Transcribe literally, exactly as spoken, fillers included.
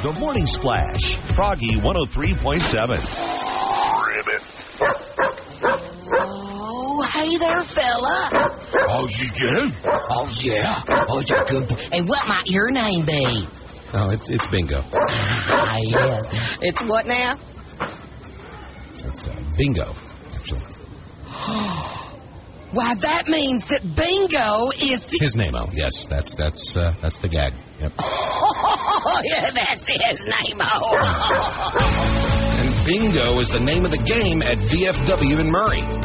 The Morning Splash. Froggy one oh three point seven. Ribbit. Oh, hey there, fella. Oh, you do? Oh, yeah. Oh, you're good. And what might your name be? Oh, it's it's bingo. Ah, yeah. It's what now? It's uh, bingo, actually. Why, that means that Bingo is the... His name-o. Yes, that's that's uh, that's the gag. Yep. Oh, yeah, that's his name-o. And bingo is the name of the game at V F W in Murray.